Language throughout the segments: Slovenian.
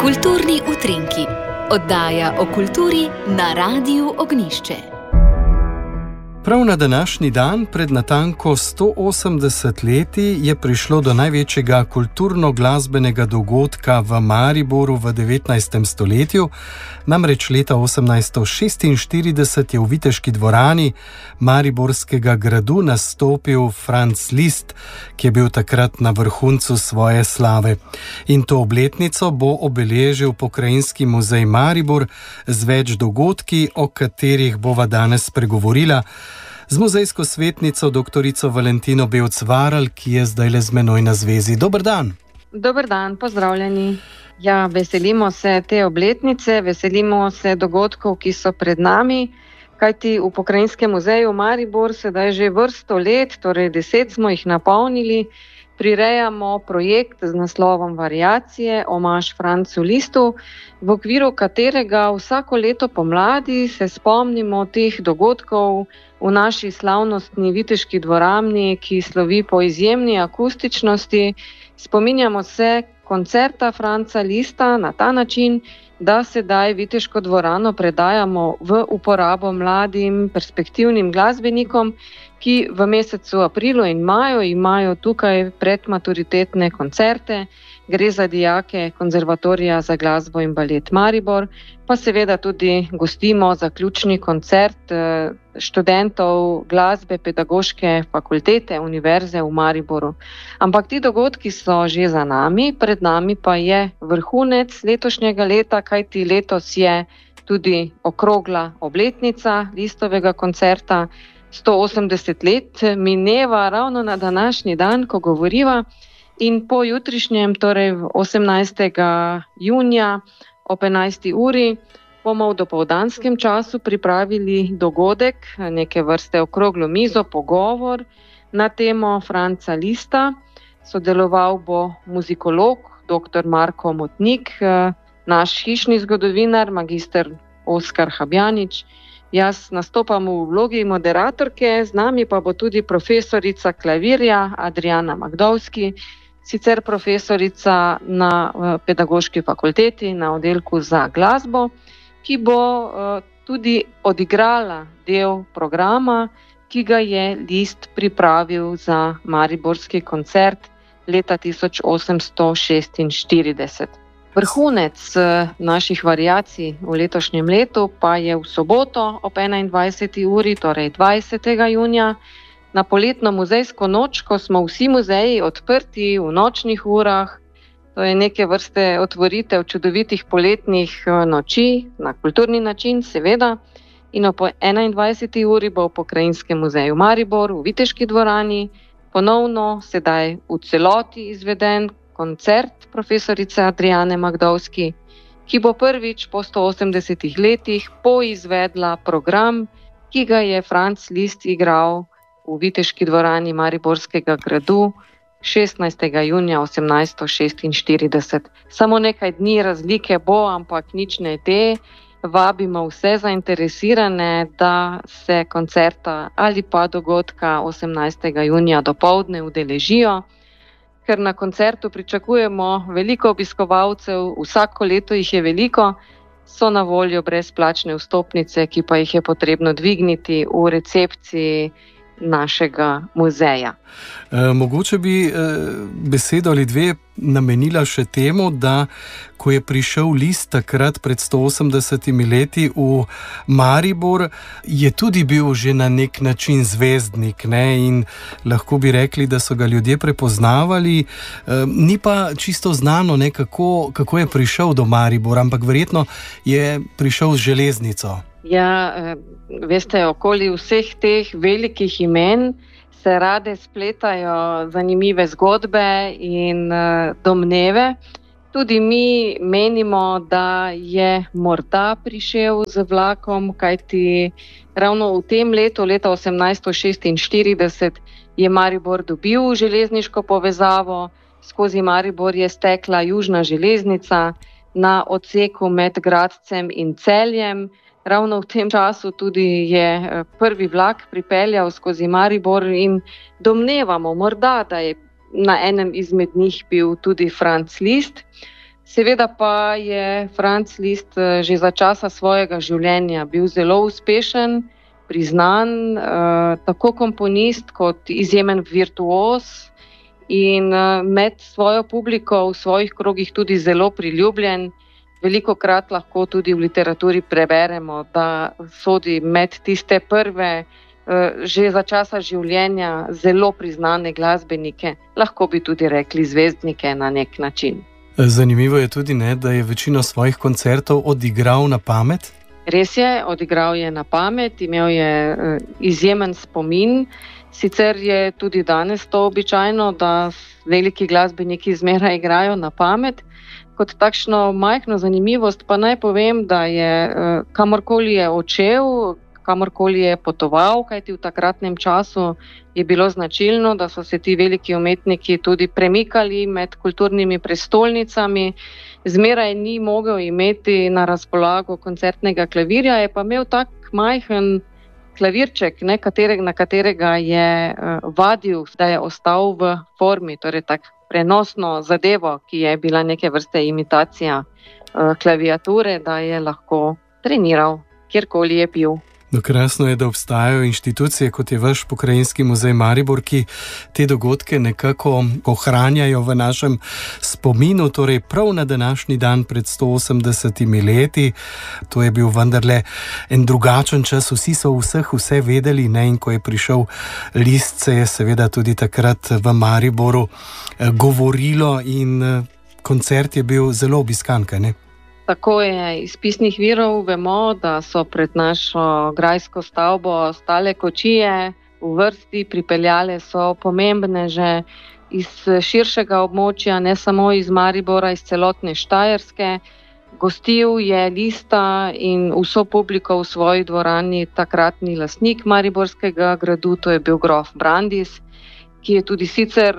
Kulturni utrinki, oddaja o kulturi na Radiu Ognjišče. Prav na današnji dan, pred natanko 180 leti, je prišlo do največjega kulturno-glasbenega dogodka v Mariboru v 19. stoletju. Namreč leta 1846 je v Viteški dvorani Mariborskega gradu nastopil Franz Liszt, ki je bil takrat na vrhuncu svoje slave. In to obletnico bo obeležil Pokrajinski muzej Maribor z več dogodki, o katerih bova danes spregovorila z muzejsko svetnico doktorico Valentino Bevc-Varl, ki je zdajle z menoj na zvezi. Dober dan. Dober dan, pozdravljeni. Ja, veselimo se te obletnice, veselimo se dogodkov, ki so pred nami, kajti v Pokrajinskem muzeju Maribor sedaj že vrsto let, torej 10 smo jih napolnili, prirejamo projekt z naslovom Variacije, omaž Francu Lisztu, v okviru katerega vsako leto pomladi se spomnimo teh dogodkov v naši slavnostni Viteški dvorani, ki slovi po izjemni akustičnosti. Spominjamo se koncerta Franca Liszta na ta način, da sedaj Viteško dvorano predajamo v uporabo mladim perspektivnim glasbenikom, ki v mesecu aprilu in maju imajo tukaj predmaturitetne koncerte. Gre za dijake Konzervatorija za glasbo in balet Maribor, pa seveda tudi gostimo zaključni koncert študentov glasbe Pedagoške fakultete Univerze v Mariboru. Ampak ti dogodki so že za nami, pred nami pa je vrhunec letošnjega leta, kajti letos je tudi okrogla obletnica Lisztovega koncerta. 180 let mineva ravno na današnji dan, ko govoriva. In po jutrišnjem, torej 18. junija ob 11. uri, bomo v dopoldanskem času pripravili dogodek, neke vrste okroglo mizo, pogovor na temo Franca Liszta. Sodeloval bo muzikolog dr. Marko Motnik, naš hišni zgodovinar, magister Oskar Habjanič. Jaz nastopam v vlogi moderatorke, z nami pa bo tudi profesorica klavirja Adriana Magdovski, sicer profesorica na Pedagoški fakulteti na oddelku za glasbo, ki bo tudi odigrala del programa, ki ga je Liszt pripravil za mariborski koncert leta 1846. Vrhunec naših variacij v letošnjem letu pa je v soboto ob 21. uri, torej 20. junija, na poletno muzejsko noč, ko smo vsi muzeji odprti v nočnih urah. To je neke vrste otvoritev čudovitih poletnih noči, na kulturni način seveda. In ob 21. uri bo v Pokrajinskem muzeju Maribor v Viteški dvorani ponovno sedaj v celoti izveden koncert profesorice Adriane Magdovski, ki bo prvič po 180 letih poizvedla program, ki ga je Franz Liszt igral v Viteški dvorani Mariborskega gradu 16. junija 1846. Samo nekaj dni razlike bo, ampak nič ne te. Vabimo vse zainteresirane, da se koncerta ali pa dogodka 18. junija dopoldne udeležijo, ker na koncertu pričakujemo veliko obiskovalcev, vsako leto jih je veliko, so na voljo brezplačne vstopnice, ki pa jih je potrebno dvigniti v recepciji našega muzeja. Mogoče bi besedo ali dve namenila še temu, da ko je prišel Liszt takrat pred 180 leti v Maribor, je tudi bil že na nek način zvezdnik, ne? In lahko bi rekli, da so ga ljudje prepoznavali. Ni pa čisto znano, ne, kako je prišel do Maribora, ampak verjetno je prišel z železnico. Ja, veste, okoli vseh teh velikih imen se rade spletajo zanimive zgodbe in domneve. Tudi mi menimo, da je morda prišel z vlakom, kajti ravno v tem letu, leta 1846, je Maribor dobil železniško povezavo. Skozi Maribor je stekla južna železnica na odseku med Gradcem in Celjem. Ravno v tem času tudi je prvi vlak pripeljal skozi Maribor in domnevamo morda, da je na enem izmed njih bil tudi Franz Liszt. Seveda pa je Franz Liszt že za časa svojega življenja bil zelo uspešen, priznan, tako komponist kot izjemen virtuoz in med svojo publiko v svojih krogih tudi zelo priljubljen. Velikokrat lahko tudi v literaturi preberemo, da sodi med tiste prve, že za časa življenja zelo priznane glasbenike, lahko bi tudi rekli zvezdnike na nek način. Zanimivo je tudi, da je večino svojih koncertov odigral na pamet. Res je, odigral je na pamet, imel je izjemen spomin. Sicer je tudi danes to običajno, da veliki glasbeniki zmeraj igrajo na pamet. Kot takšno majhno zanimivost pa naj povem, da je kamorkoli je odšel, kamorkoli je potoval, kajti v takratnem času je bilo značilno, da so se ti veliki umetniki tudi premikali med kulturnimi prestolnicami. Zmeraj ni mogel imeti na razpolago koncertnega klavirja, je pa imel tak majhen klavirček, na katerega je vadil, da je ostal v formi, torej tak prenosno zadevo, ki je bila neke vrste imitacija klaviature, da je lahko treniral, kjerkoli je bil. Krasno je, da obstajajo inštitucije, kot je vaš Pokrajinski muzej Maribor, ki te dogodke nekako ohranjajo v našem spominu, torej prav na današnji dan pred 180 leti. To je bil vendarle en drugačen čas, vsi so vse vedeli, in ko je prišel Liszt, se je seveda tudi takrat v Mariboru govorilo in koncert je bil zelo obiskan, ne? Tako je, iz pisnih virov vemo, da so pred našo grajsko stavbo stale kočije v vrsti, pripeljale so pomembneže iz širšega območja, ne samo iz Maribora, iz celotne Štajerske. Gostil je Liszta in vso publiko v svoji dvorani takratni lastnik mariborskega gradu, to je bil grof Brandis, ki je tudi sicer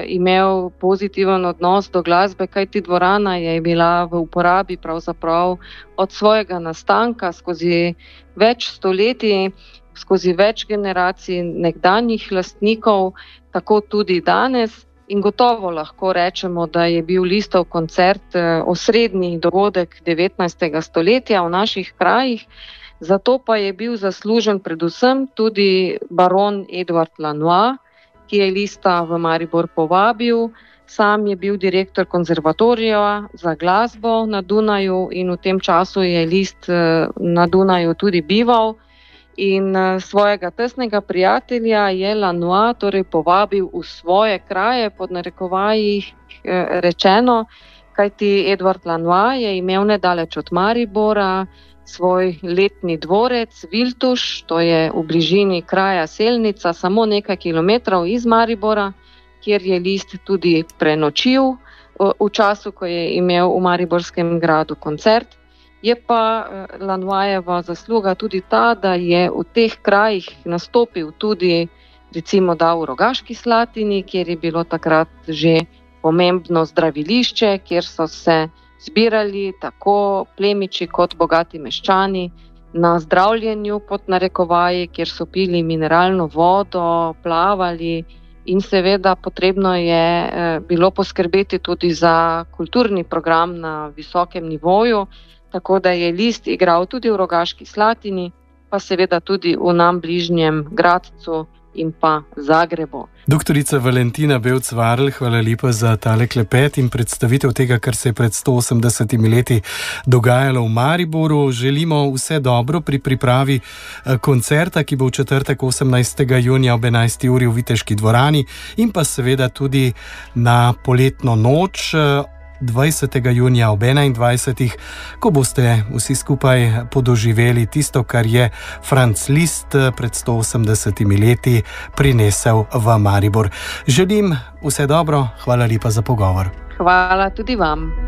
imel pozitiven odnos do glasbe, kajti dvorana je bila v uporabi pravzaprav od svojega nastanka skozi več stoletij, skozi več generacij nekdanjih lastnikov, tako tudi danes. In gotovo lahko rečemo, da je bil Lisztov koncert osrednji dogodek 19. stoletja v naših krajih, zato pa je bil zaslužen predvsem tudi baron Edward Lanois, ki je Liszta v Maribor povabil. Sam je bil direktor konzervatorija za glasbo na Dunaju in v tem času je Liszt na Dunaju tudi bival. In svojega tesnega prijatelja je Lanois torej povabil v svoje kraje, pod narekovajih rečeno, kajti Edward Lanois je imel nedaleč od Maribora svoj letni dvorec Viltuš, to je v bližini kraja Selnica, samo nekaj kilometrov iz Maribora, kjer je Liszt tudi prenočil v času, ko je imel v Mariborskem gradu koncert. Je pa Lanoisjeva zasluga tudi ta, da je v teh krajih nastopil tudi recimo da v Rogaški Slatini, kjer je bilo takrat že pomembno zdravilišče, kjer so se zbirali tako plemiči kot bogati meščani na zdravljenju pod narekovaji, kjer so pili mineralno vodo, plavali in seveda potrebno je bilo poskrbeti tudi za kulturni program na visokem nivoju, tako da je Liszt igral tudi v Rogaški Slatini, pa seveda tudi v nam bližnjem Gradcu in pa Zagrebu. Doktorica Valentina Bevc-Varl, hvala lepa za tale klepet in predstavitev tega, kar se je pred 180 leti dogajalo v Mariboru. Želimo vse dobro pri pripravi koncerta, ki bo v četrtek 18. junija ob 11. uri v Viteški dvorani in pa seveda tudi na poletno noč 20. junija ob 21. ko boste vsi skupaj podoživeli tisto, kar je Franz Liszt pred 180 leti prinesel v Maribor. Želim vse dobro, hvala lepa za pogovor. Hvala tudi vam.